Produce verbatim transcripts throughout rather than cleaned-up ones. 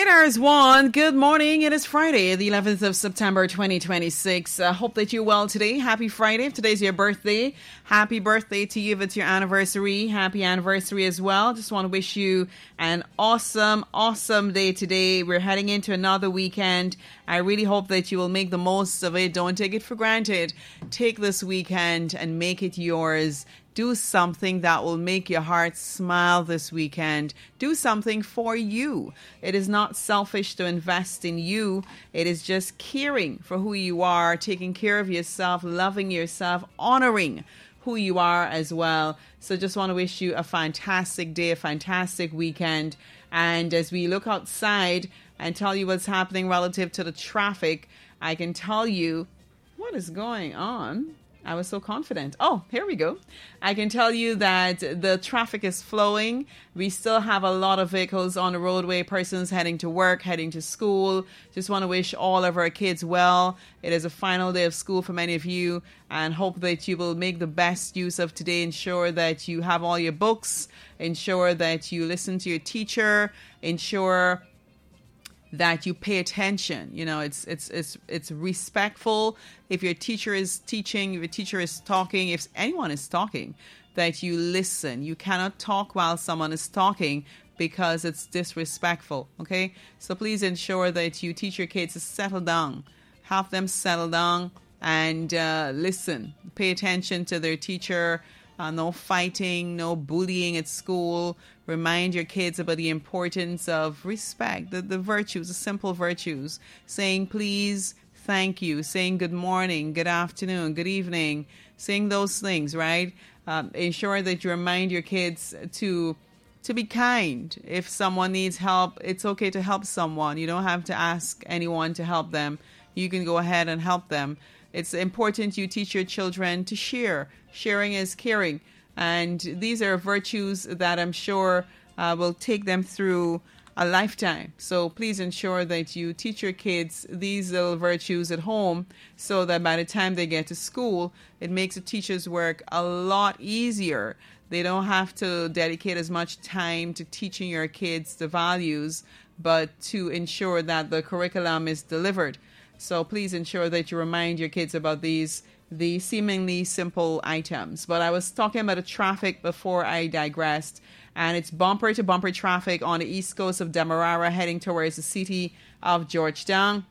Eight hours one. Good morning. It is Friday, the eleventh of September, twenty twenty-six. I uh, hope that you're well today. Happy Friday. If today's your birthday, happy birthday to you. If it's your anniversary, happy anniversary as well. Just want to wish you an awesome, awesome day today. We're heading into another weekend. I really hope that you will make the most of it. Don't take it for granted. Take this weekend and make it yours. Do something that will make your heart smile this weekend. Do something for you. It is not selfish to invest in you. It is just caring for who you are, taking care of yourself, loving yourself, honoring who you are as well. So just want to wish you a fantastic day, a fantastic weekend. And as we look outside and tell you what's happening relative to the traffic, I can tell you what is going on. I was so confident. Oh, here we go. I can tell you that the traffic is flowing. We still have a lot of vehicles on the roadway, persons heading to work, heading to school. Just want to wish all of our kids well. It is a final day of school for many of you, and hope that you will make the best use of today. Ensure that you have all your books. Ensure that you listen to your teacher. Ensure that you pay attention. You know, it's it's it's it's respectful. If your teacher is teaching, if your teacher is talking, if anyone is talking, that you listen. You cannot talk while someone is talking because it's disrespectful. Okay, so please ensure that you teach your kids to settle down, have them settle down and uh, listen. Pay attention to their teacher. Uh, no fighting, no bullying at school. Remind your kids about the importance of respect, the, the virtues, the simple virtues. Saying please, thank you. Saying good morning, good afternoon, good evening. Saying those things, right? Um, ensure that you remind your kids to to be kind. If someone needs help, it's okay to help someone. You don't have to ask anyone to help them. You can go ahead and help them. It's important you teach your children to share. Sharing is caring. And these are virtues that I'm sure uh, will take them through a lifetime. So please ensure that you teach your kids these little virtues at home so that by the time they get to school, it makes the teacher's work a lot easier. They don't have to dedicate as much time to teaching your kids the values, but to ensure that the curriculum is delivered. So please ensure that you remind your kids about these these seemingly simple items. But I was talking about the traffic before I digressed, and it's bumper to bumper traffic on the east coast of Demerara heading towards the city of Georgetown.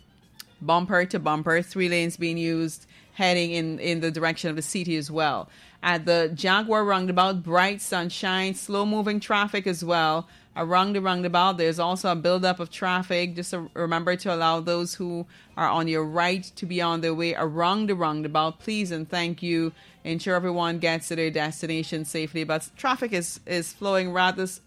Bumper to bumper, three lanes being used heading in, in the direction of the city as well. At the Jaguar roundabout, bright sunshine, slow moving traffic as well. Around the roundabout, there's also a buildup of traffic. Just remember to allow those who are on your right to be on their way around the roundabout. Please and thank you. Ensure everyone gets to their destination safely. But traffic is, is flowing rather s-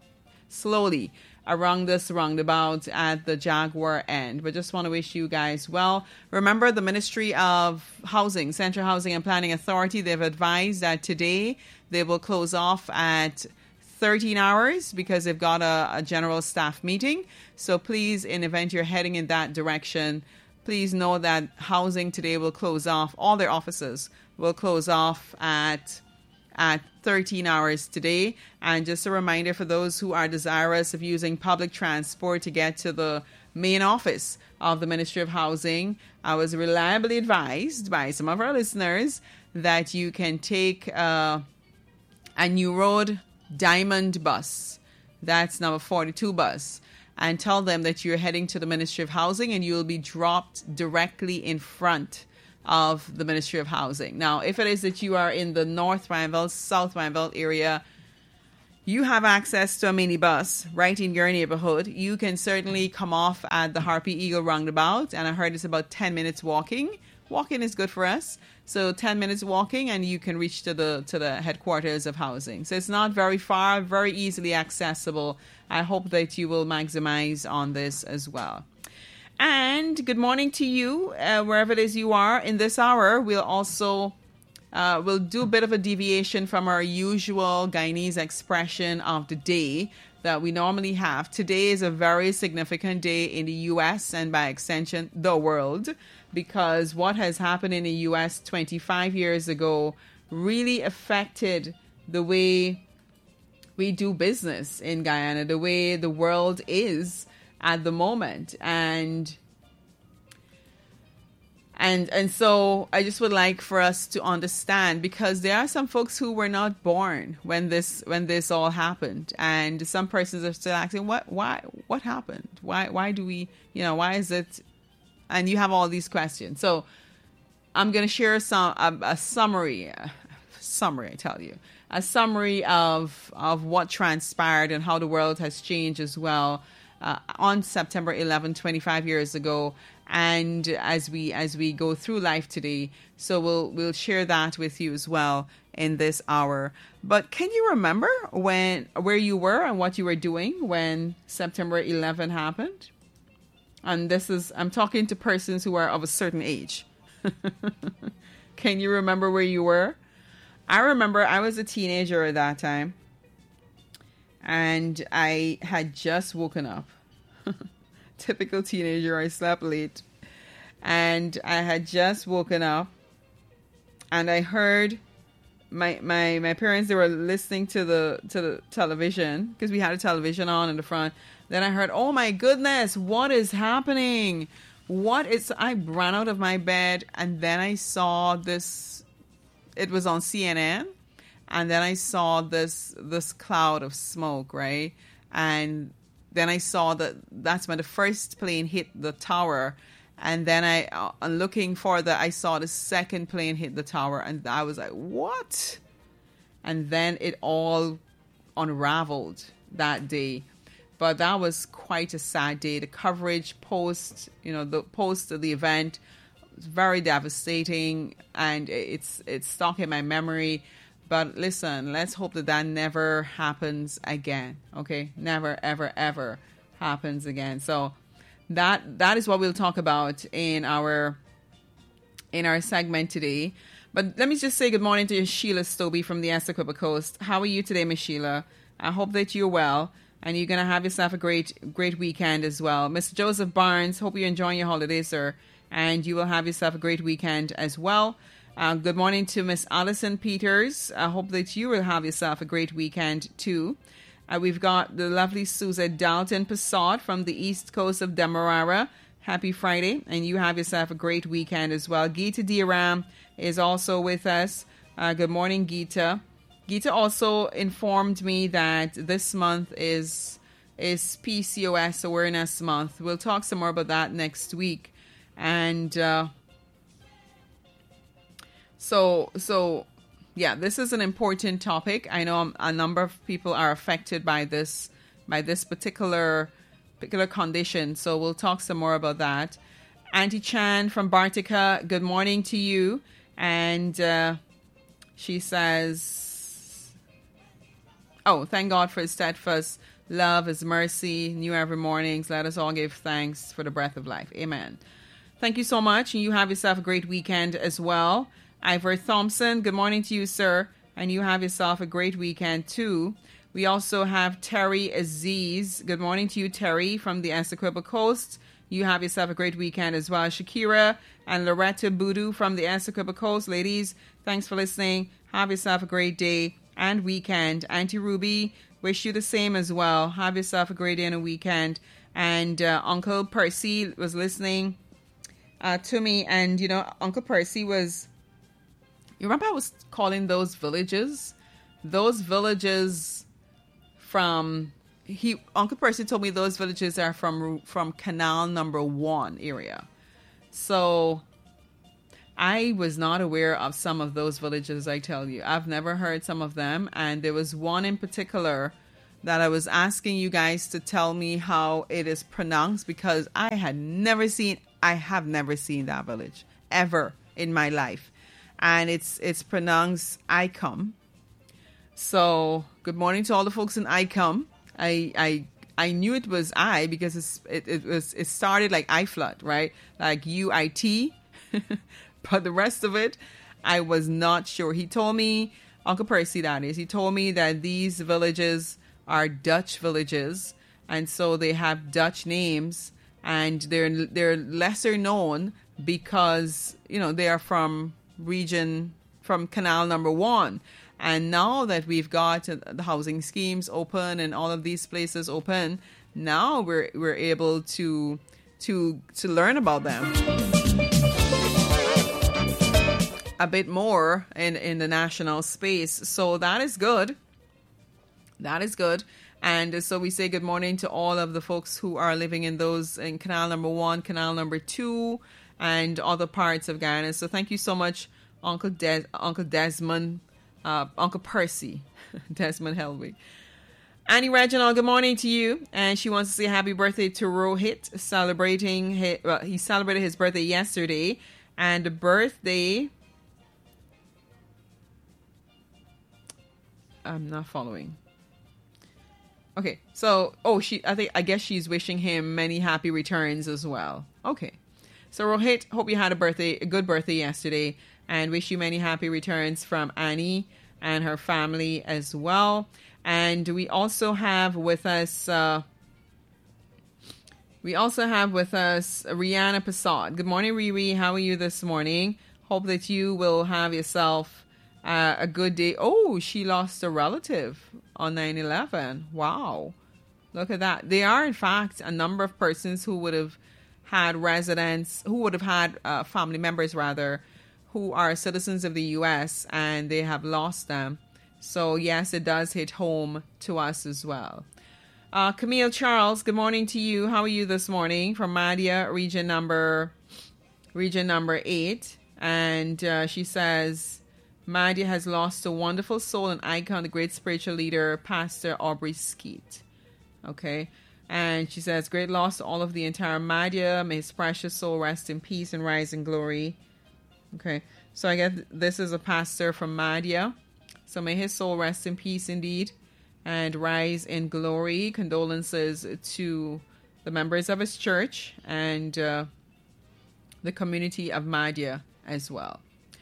slowly around this roundabout at the Jaguar end. But just want to wish you guys well. Remember, the Ministry of Housing, Central Housing and Planning Authority, they've advised that today they will close off at thirteen hours because they've got a, a general staff meeting. So please, in event you're heading in that direction, please know that housing today will close off. All their offices will close off at at thirteen hours today. And just a reminder for those who are desirous of using public transport to get to the main office of the Ministry of Housing, I was reliably advised by some of our listeners that you can take uh, a New Road Diamond bus. That's number forty-two bus. And tell them that you're heading to the Ministry of Housing and you will be dropped directly in front of the Ministry of Housing. Now, if it is that you are in the North Rhineville, South Rhineville area, you have access to a minibus right in your neighborhood. You can certainly come off at the Harpy Eagle roundabout, and I heard it's about ten minutes walking. Walking is good for us. So ten minutes walking and you can reach to the to the headquarters of housing. So it's not very far, very easily accessible. I hope that you will maximize on this as well. And good morning to you, uh, wherever it is you are. In this hour, we'll also uh, we'll do a bit of a deviation from our usual Guyanese expression of the day that we normally have. Today is a very significant day in the U S and by extension, the world, because what has happened in the U S twenty-five years ago really affected the way we do business in Guyana, the way the world is at the moment. And And and so I just would like for us to understand, because there are some folks who were not born when this when this all happened, and some persons are still asking, what why what happened? Why why do we you know why is it? And you have all these questions. So I'm going to share some a, a summary a summary I tell you a summary of of what transpired and how the world has changed as well uh, on September eleventh, twenty-five years ago. And as we as we go through life today, so we'll we'll share that with you as well in this hour. But can you remember when where you were and what you were doing when September eleventh happened? And this is I'm talking to persons who are of a certain age. Can you remember where you were? I remember I was a teenager at that time, and I had just woken up. Typical teenager, I slept late, and I had just woken up, and I heard my my my parents, they were listening to the to the television, because we had a television on in the front. Then I heard, oh my goodness, what is happening? What is? I ran out of my bed, and then I saw this. It was on C N N, and then I saw this this cloud of smoke, right? And then I saw that that's when the first plane hit the tower. And then I, uh, looking further, I saw the second plane hit the tower. And I was like, what? And then it all unraveled that day. But that was quite a sad day. The coverage post, you know, the post of the event was very devastating. And it's, it's stuck in my memory. But listen, let's hope that that never happens again. Okay, never, ever, ever happens again. So that that is what we'll talk about in our in our segment today. But let me just say good morning to Sheila Stobie from the Essequibo Coast. How are you today, Miss Sheila? I hope that you're well and you're gonna have yourself a great great weekend as well. Mister Joseph Barnes, hope you're enjoying your holiday, sir, and you will have yourself a great weekend as well. Uh, good morning to Miss Allison Peters. I hope that you will have yourself a great weekend too. Uh, we've got the lovely Susan Dalton Passat from the east coast of Demerara. Happy Friday, and you have yourself a great weekend as well. Gita Diram is also with us. Uh, good morning, Gita. Gita also informed me that this month is is P C O S Awareness Month. We'll talk some more about that next week. And uh, So, so yeah, this is an important topic. I know a number of people are affected by this, by this particular, particular condition. So we'll talk some more about that. Auntie Chan from Bartica, good morning to you. And uh, she says, oh, thank God for his steadfast love, his mercy, new every morning. Let us all give thanks for the breath of life. Amen. Thank you so much. And you have yourself a great weekend as well. Ivor Thompson, good morning to you, sir. And you have yourself a great weekend, too. We also have Terry Aziz. Good morning to you, Terry, from the Essequibo Coast. You have yourself a great weekend as well. Shakira and Loretta Boodoo from the Essequibo Coast. Ladies, thanks for listening. Have yourself a great day and weekend. Auntie Ruby, wish you the same as well. Have yourself a great day and a weekend. And uh, Uncle Percy was listening uh, to me. And, you know, Uncle Percy was... You remember I was calling those villages? Those villages from... he Uncle Percy told me those villages are from from Canal Number One area. So I was not aware of some of those villages, I tell you. I've never heard some of them. And there was one in particular that I was asking you guys to tell me how it is pronounced, because I had never seen... I have never seen that village ever in my life. And it's it's pronounced Icum. So good morning to all the folks in Icum. I I I knew it was I because it's, it it was it started like I flood, right? Like U I T, but the rest of it I was not sure. He told me, Uncle Percy, that is, he told me that these villages are Dutch villages, and so they have Dutch names, and they're they're lesser known because, you know, they are from region from Canal Number One. And now that we've got the housing schemes open and all of these places open, now we're we're able to to to learn about them a bit more in, in the national space. So that is good. That is good. And so we say good morning to all of the folks who are living in those in Canal Number One, Canal Number Two, and other parts of Ghana. So thank you so much, Uncle Des- Uncle Desmond, uh, Uncle Percy, Desmond Helwig. Annie Reginald, good morning to you. And she wants to say happy birthday to Rohit, celebrating his, well, he celebrated his birthday yesterday. And the birthday, I'm not following. Okay, so, oh, she, I think, I guess she's wishing him many happy returns as well. Okay. So, Rohit, hope you had a birthday, a good birthday yesterday, and wish you many happy returns from Annie and her family as well. And we also have with us, uh, we also have with us Rihanna Passad. Good morning, Riri. How are you this morning? Hope that you will have yourself uh, a good day. Oh, she lost a relative on nine eleven. Wow. Look at that. There are, in fact, a number of persons who would have had residents, who would have had uh, family members, rather, who are citizens of the U S, and they have lost them. So, yes, it does hit home to us as well. Uh, Camille Charles, good morning to you. How are you this morning? From Madhya, region number, region number eight. And uh, she says, Madhya has lost a wonderful soul and icon, the great spiritual leader, Pastor Aubrey Skeet. Okay. And she says, great loss to all of the entire Madhya. May his precious soul rest in peace and rise in glory. Okay. So I guess this is a pastor from Madhya. So may his soul rest in peace indeed and rise in glory. Condolences to the members of his church and uh, the community of Madhya as well.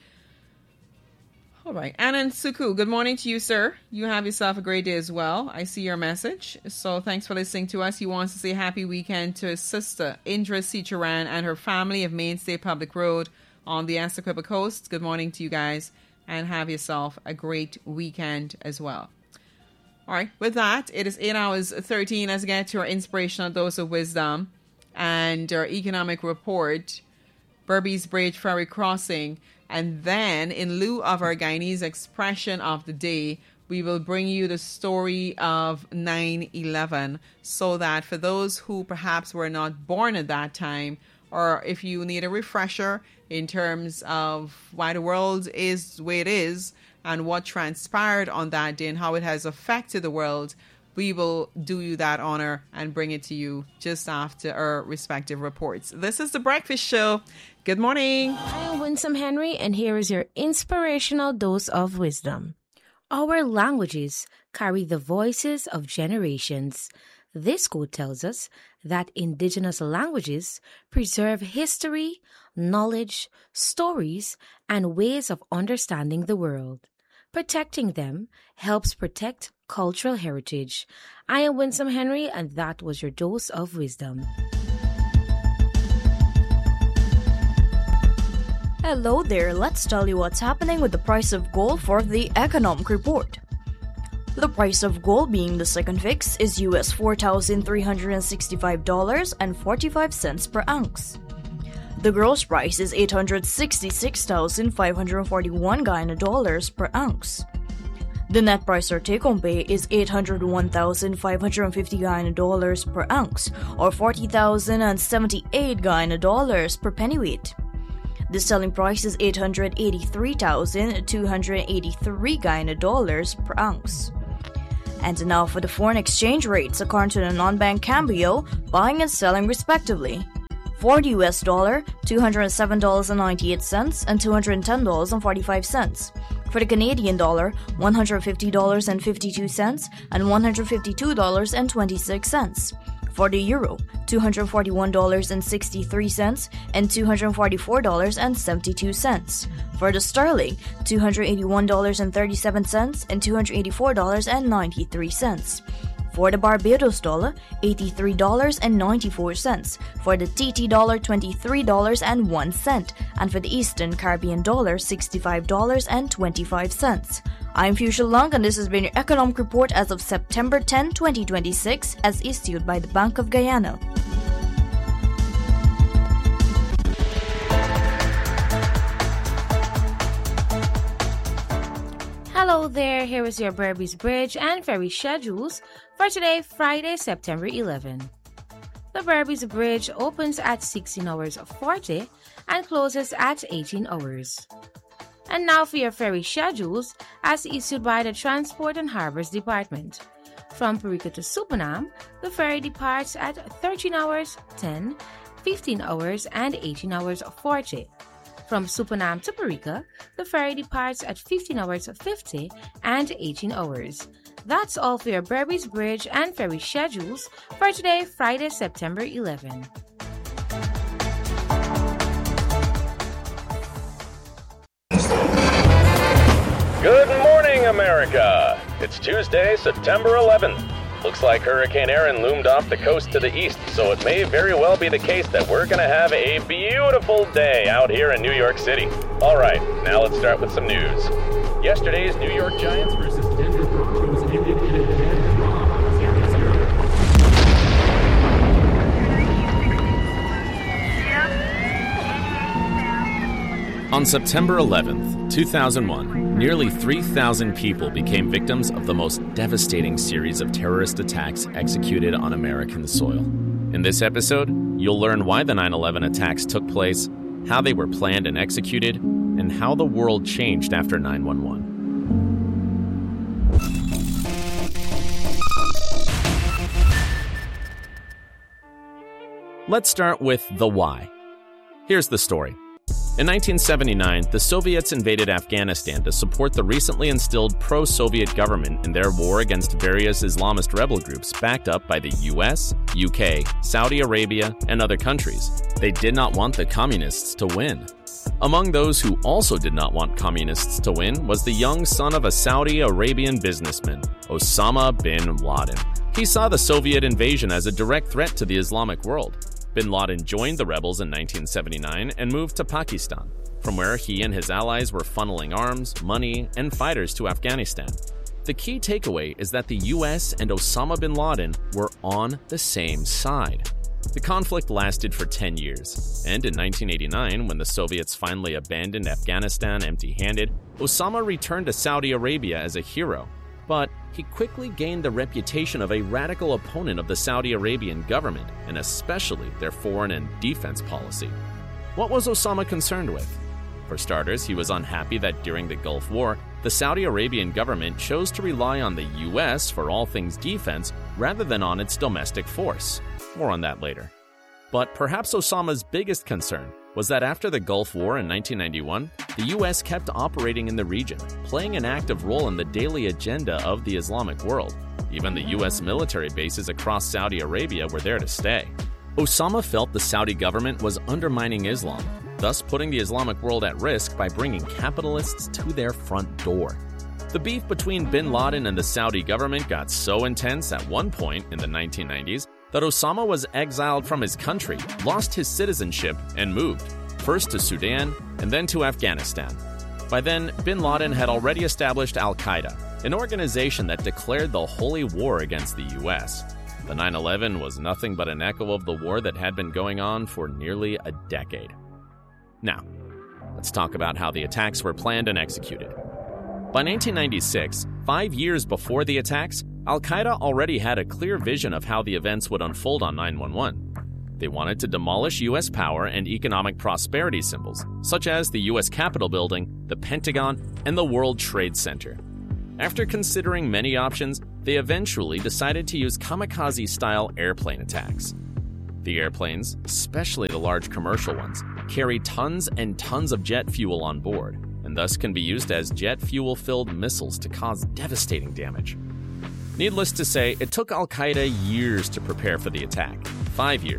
All right. Anand Suku, good morning to you, sir. You have yourself a great day as well. I see your message. So thanks for listening to us. He wants to say happy weekend to his sister, Indra Sicharan, and her family of Mainstay Public Road on the Essequibo Coast. Good morning to you guys, and have yourself a great weekend as well. All right. With that, it is eight hours thirteen. Let's get to our inspirational dose of wisdom and our economic report, Berbice Bridge Ferry Crossing. And then, in lieu of our Guyanese expression of the day, we will bring you the story of nine eleven, so that for those who perhaps were not born at that time, or if you need a refresher in terms of why the world is the way it is and what transpired on that day and how it has affected the world, we will do you that honor and bring it to you just after our respective reports. This is The Breakfast Show. Good morning. I'm Winsome Henry, and here is your inspirational dose of wisdom. Our languages carry the voices of generations. This quote tells us that indigenous languages preserve history, knowledge, stories, and ways of understanding the world. Protecting them helps protect cultural heritage. I am Winsome Henry, and that was your dose of wisdom. Hello there, let's tell you what's happening with the price of gold for the economic report. The price of gold, being the second fix, is U S four thousand three hundred sixty-five dollars and forty-five cents per ounce. The gross price is eight hundred sixty-six thousand five hundred forty-one Guyana dollars per ounce. The net price or take-home pay is eight hundred one thousand five hundred fifty Guyana dollars per ounce, or forty thousand seventy-eight Guyana dollars per pennyweight. The selling price is eight hundred eighty-three thousand two hundred eighty-three Guyana dollars per ounce. And now for the foreign exchange rates according to the non-bank Cambio, buying and selling respectively. For the U S dollar, two hundred seven dollars and ninety-eight cents and two hundred ten dollars and forty-five cents. For the Canadian dollar, one hundred fifty dollars and fifty-two cents and one hundred fifty-two dollars and twenty-six cents. For the euro, two hundred forty-one dollars and sixty-three cents and two hundred forty-four dollars and seventy-two cents. For the sterling, two hundred eighty-one dollars and thirty-seven cents and two hundred eighty-four dollars and ninety-three cents. For the Barbados dollar, eighty-three dollars and ninety-four cents. For the T T dollar, twenty-three dollars and one cent. And for the Eastern Caribbean dollar, sixty-five dollars and twenty-five cents. I'm Fuchsia Long, and this has been your Economic Report as of September tenth, twenty twenty-six, as issued by the Bank of Guyana. Hello there, here is your Berbice Bridge and Ferry schedules for today, Friday, September eleventh. The Berbice Bridge opens at sixteen hours forty and closes at eighteen hours. And now for your ferry schedules as issued by the Transport and Harbors Department. From Parika to Supanam, the ferry departs at thirteen hours ten, fifteen hours and eighteen hours forty. From Supanam to Parika, the ferry departs at fifteen hours fifty and eighteen hours. That's all for your Berbice Bridge and ferry schedules for today, Friday, September eleventh. Good morning, America! It's Tuesday, September eleventh. Looks like Hurricane Erin loomed off the coast to the east, so it may very well be the case that we're going to have a beautiful day out here in New York City. All right, now let's start with some news. Yesterday's New York Giants versus Denver Broncos ended in a dead draw, zero zero. On September eleventh, two thousand one, nearly three thousand people became victims of the most devastating series of terrorist attacks executed on American soil. In this episode, you'll learn why the nine eleven attacks took place, how they were planned and executed, and how the world changed after nine one one. Let's start with the why. Here's the story. In nineteen seventy-nine, the Soviets invaded Afghanistan to support the recently instilled pro-Soviet government in their war against various Islamist rebel groups backed up by the U S, U K, Saudi Arabia, and other countries. They did not want the communists to win. Among those who also did not want communists to win was the young son of a Saudi Arabian businessman, Osama bin Laden. He saw the Soviet invasion as a direct threat to the Islamic world. Bin Laden joined the rebels in nineteen seventy-nine and moved to Pakistan, from where he and his allies were funneling arms, money, and fighters to Afghanistan. The key takeaway is that the U S and Osama bin Laden were on the same side. The conflict lasted for ten years, and in nineteen eighty-nine, when the Soviets finally abandoned Afghanistan empty-handed, Osama returned to Saudi Arabia as a hero. But he quickly gained the reputation of a radical opponent of the Saudi Arabian government, and especially their foreign and defense policy. What was Osama concerned with? For starters, he was unhappy that during the Gulf War, the Saudi Arabian government chose to rely on the U S for all things defense rather than on its domestic force. More on that later. But perhaps Osama's biggest concern was that after the Gulf War in nineteen ninety-one, the U S kept operating in the region, playing an active role in the daily agenda of the Islamic world. Even the U S military bases across Saudi Arabia were there to stay. Osama felt the Saudi government was undermining Islam, thus putting the Islamic world at risk by bringing capitalists to their front door. The beef between bin Laden and the Saudi government got so intense at one point in the nineteen nineties that Osama was exiled from his country, lost his citizenship, and moved, first to Sudan and then to Afghanistan. By then, bin Laden had already established Al-Qaeda, an organization that declared the holy war against the U S. The nine eleven was nothing but an echo of the war that had been going on for nearly a decade. Now, let's talk about how the attacks were planned and executed. By nineteen ninety-six, five years before the attacks, Al-Qaeda already had a clear vision of how the events would unfold on nine one one. They wanted to demolish U S power and economic prosperity symbols, such as the U S Capitol building, the Pentagon, and the World Trade Center. After considering many options, they eventually decided to use kamikaze-style airplane attacks. The airplanes, especially the large commercial ones, carry tons and tons of jet fuel on board, and thus can be used as jet fuel-filled missiles to cause devastating damage. Needless to say, it took Al-Qaeda years to prepare for the attack, five years